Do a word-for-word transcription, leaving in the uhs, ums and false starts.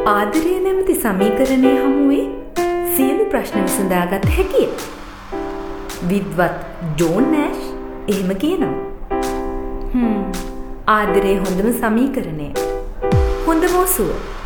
ආදරය නැමැති සමීකරණය හමුවේ සියලු ප්‍රශ්න විසඳාගත හැකිය. විද්වත් ජෝන් නෑෂ් එහෙම කියනවා. හ්ම් ආදරේ හොඳම සමීකරණය. හොඳම ඔසුව